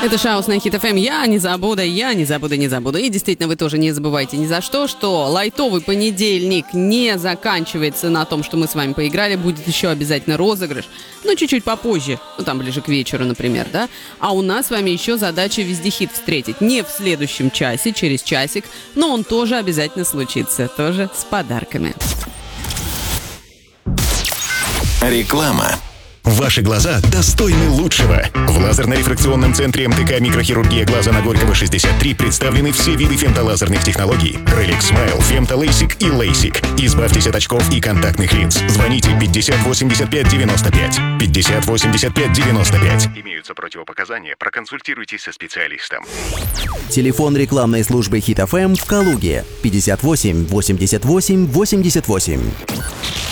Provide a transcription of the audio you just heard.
Это Шаус на Хит ФМ. Я не забуду. И действительно, вы тоже не забывайте ни за что лайтовый понедельник не заканчивается на том, что мы с вами поиграли. Будет еще обязательно розыгрыш. Но чуть-чуть попозже. Там ближе к вечеру, например, да? А у нас с вами еще задача везде хит встретить. Не в следующем часе, через часик. Но он тоже обязательно случится. Тоже с подарками. Реклама. Ваши глаза достойны лучшего. В лазерно-рефракционном центре МТК «Микрохирургия глаза» на Горького, 63 представлены все виды фемтолазерных технологий. Relic Smile, фемтолейсик и лейсик. Избавьтесь от очков и контактных линз. Звоните 50 85 95. 50 85 95. Имеются противопоказания. Проконсультируйтесь со специалистом. Телефон рекламной службы Хит ФМ в Калуге. 58 88 88.